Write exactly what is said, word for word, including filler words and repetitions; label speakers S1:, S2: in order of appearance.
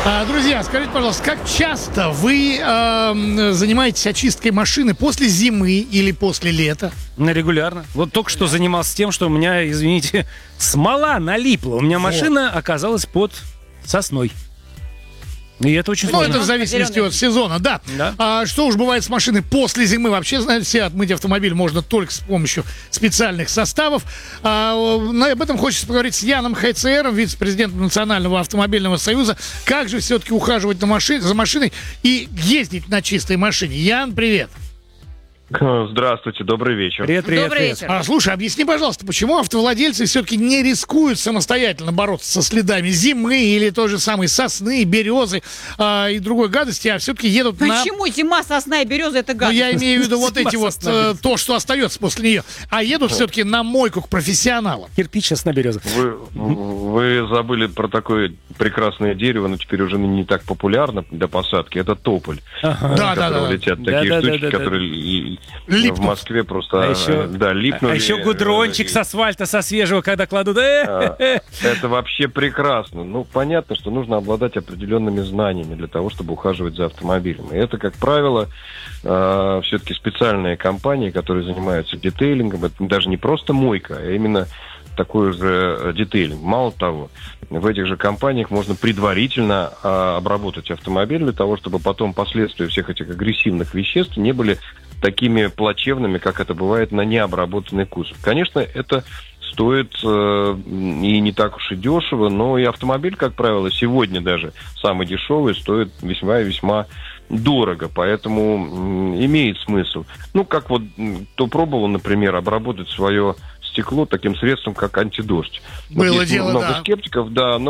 S1: А, друзья, скажите, пожалуйста, как часто вы э, занимаетесь очисткой машины после зимы или после лета?
S2: Регулярно. Вот только что занимался тем, что у меня, извините, смола налипла. У меня
S1: Вот.
S2: машина оказалась под сосной. И это очень
S1: Ну,
S2: сложно.
S1: это в зависимости от сезона, да.
S2: Да.
S1: А что уж бывает с машиной после зимы? Вообще, знаете, все отмыть автомобиль можно только с помощью специальных составов. А, на- об этом хочется поговорить с Яном Хайцером, вице-президентом Национального автомобильного союза. Как же все-таки ухаживать на маши- за машиной и ездить на чистой машине? Ян, привет.
S3: Здравствуйте, добрый вечер.
S2: Привет, привет,
S4: Добрый
S2: привет.
S4: вечер.
S1: А, слушай, объясни, пожалуйста, почему автовладельцы все-таки не рискуют самостоятельно бороться со следами зимы или той же самой сосны, березы а, и другой гадости, а все-таки едут на...
S4: Почему зима, сосна и береза это
S1: Ну,
S4: гадость?
S1: я имею в виду вот эти вот,
S2: Сосна,
S1: э,
S2: береза.
S1: то, что остается после нее. А едут все-таки на мойку к профессионалам.
S2: Кирпич, сосна, береза.
S3: Вы, вы забыли про такое прекрасное дерево, но теперь уже не так популярно для посадки. Это тополь.
S2: Ага.
S1: Да,
S3: От
S1: да,
S3: которого
S1: да.
S3: летят
S2: Да,
S3: такие
S2: да, да,
S3: штучки,
S2: да, да.
S3: которые л-
S1: Липнут.
S3: в Москве просто
S2: А еще,
S3: да, липнули.
S2: а еще гудрончик
S3: Э,
S2: с асфальта, со свежего, когда кладут. Э,
S3: а,
S2: э, э.
S3: Это вообще прекрасно. Ну, понятно, что нужно обладать определенными знаниями для того, чтобы ухаживать за автомобилем. И это, как правило, все-таки специальные компании, которые занимаются детейлингом. Это даже не просто мойка, а именно такой же детейлинг. Мало того, в этих же компаниях можно предварительно а, обработать автомобиль для того, чтобы потом последствия всех этих агрессивных веществ не были такими плачевными, как это бывает на необработанный кузов. Конечно, это стоит э, и не так уж и дешево, но и автомобиль, как правило, сегодня даже самый дешевый стоит весьма и весьма дорого, поэтому м, имеет смысл. Ну, как вот м, кто пробовал, например, обработать свое стекло таким средством, как антидождь. Вот
S1: Было
S3: есть
S1: дело,
S3: много
S1: да.
S3: скептиков, да, но